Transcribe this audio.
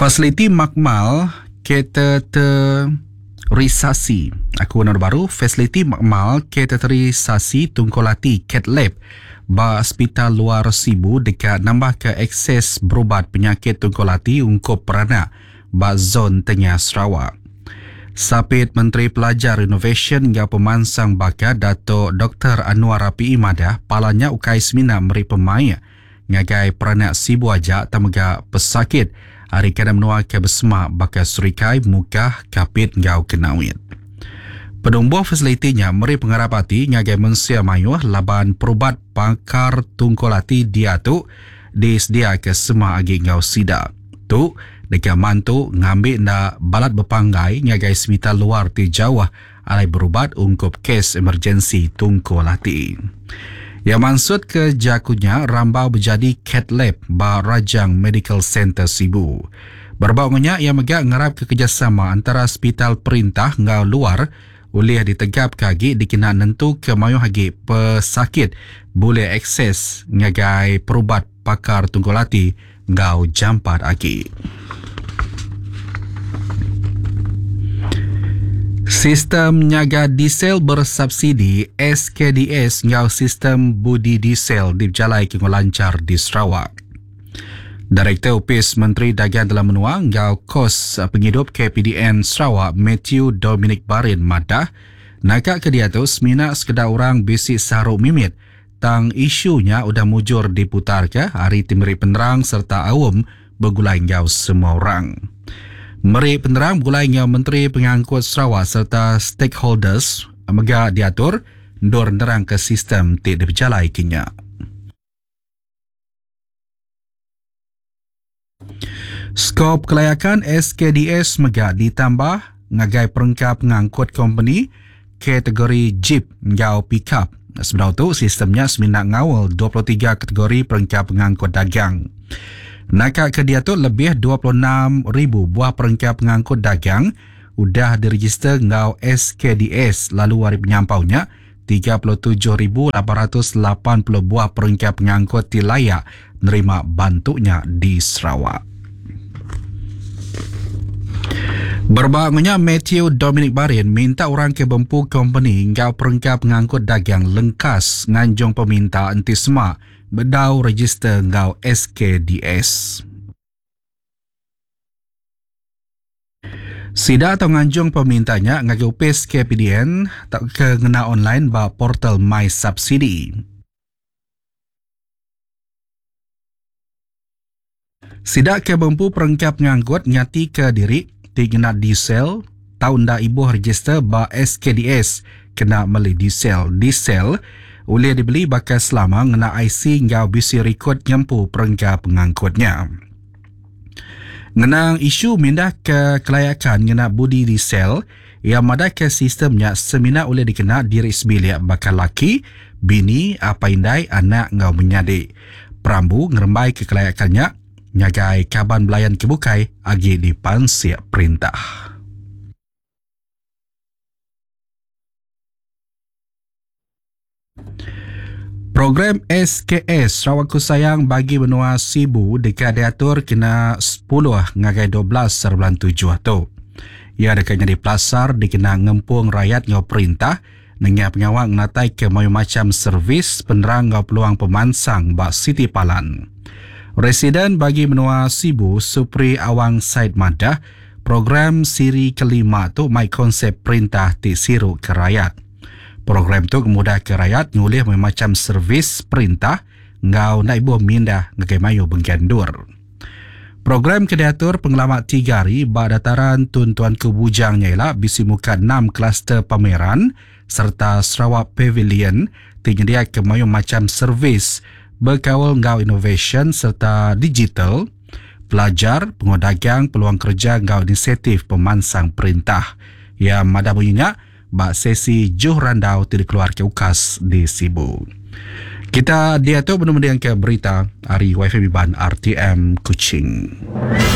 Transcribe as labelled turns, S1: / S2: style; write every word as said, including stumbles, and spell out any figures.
S1: Fasiliti makmal kateterisasi. Aku benar baru, fasiliti makmal kateterisasi Tungkolati Cat Lab ba hospital luar Sibu dekat nambah ke akses berubat penyakit Tungkolati ungkup peranak ba zon tengah Sarawak. Sapit Menteri Pelajar Innovation hingga pemansang bakat Datuk Doktor Anwar Rapi Imadah palanya ukai semina meri pemain ngagai peranak Sibu ajak tamaga pesakit hari kena menua ke bersemak bakal surikai mukah kapit ngau kenawit. Pedumbuh fasilitinya meri pengarapati ngagai mensia mayuh laban perubat pakar Tungkolati dia tu disedia ke semua agi ngau sida. Tu dekat mantu ngambil na balat berpanggai ngagai hospital luar ti Jawa alai berubat ungkup kes emergensi Tungkolati. Yang maksud ke jakunya rambau berjadi Cat Lab ba Rajang Medical Center Sibu. Berbaunya ia megak ngarap ke kerjasama antara hospital perintah ngau luar boleh ditegap kagi dikena nentu ke mayu hagi pesakit boleh akses ngagai perubat pakar Tungkolati ngau jampat agi. Sistem nyaga diesel bersubsidi S K D S ngau sistem budi diesel diberjalai ke lancar di Sarawak. Direktur Opis Menteri Dagang dalam menua ngau kos penghidup K P D N Sarawak Matthew Dominic Barin madah nakak ke dia tu semina sekedar orang bisik saruk mimit tang isunya udah mujur diputar ke hari timeri penerang serta awam bergulai ngau semua orang. Meri penerang bergulai ngau Menteri Pengangkut Sarawak serta stakeholders mega diatur ndor nerang ke sistem ti diberjalai kinya. Skop kelayakan S K D S mega ditambah ngagai perengkap pengangkut company kategori Jeep ngau pickup. Sebenarnya tu sistemnya semina ngawal dua puluh tiga kategori perengkap pengangkut dagang. Nakak ke dia tu lebih dua puluh enam ribu buah perengkap pengangkut dagang udah diregister ngau S K D S lalu hari penyampaunya tiga puluh tujuh ribu lapan ratus lapan puluh buah perengkap pengangkut layak nerima bantunya di Sarawak. Berbagainya Matthew Dominic Barin minta orang ke Bempu Company ngau perengkap pengangkut dagang lengkas nganjung peminta enti semak bedau register ngau S K D S. Sida atau nganjung pemintanya ngagi upis K P D N tak kena online ba portal My Subsidi. Sida ke Bempu perengkap ngangkut nyati ke diri tinggal diesel tahun dah ibu register ba S K D S kena meli diesel. Diesel boleh dibeli bakal selama ngena I C ngau bisi rekod nyempu perengkap pengangkutnya. Ngenang isu mindah ke kelayakan ngena budi diesel yang madah ke sistemnya semina boleh dikena diri sebilik bakal laki, bini, apa indai, anak ngau menyadik. Perambu ngerembai ke kelayakannya nyagai kaban belayan kebukai agi di pansiak perintah. Program S K S Sarawak Sayang bagi benua Sibu dekat diatur kena sepuluh ngagai dua belas bulan tujuh tu. Ia dekatnya di Plasar dikena ngempung rakyat ngau perintah dengan pengawal ngatai ke mayu macam servis penerang ngau peluang pemansang bak Siti Palan. Residen bagi benua Sibu Supri Awang Said madah program siri kelima tu mai konsep perintah ti siru ke rakyat. Program tu kemudah ke rakyat ngulih macam servis perintah ngau nak ibu mindah ngagai mayu bengkendur. Program kedatur pengalamat tiga hari ba dataran Tun-Tuan Kebujangnya ialah bisi muka enam kluster pameran serta Sarawak Pavilion tinyedia ke mayu macam servis berkawal ngau innovation serta digital, pelajar, pengodagang, peluang kerja ngau inisiatif pemansang perintah. Yang madah bunyinya bak sesi Juh Randau tidak keluar ke ukas di Sibu. Kita dia tu benar-benar yang ke berita hari Wi-Fi Biban R T M Kuching.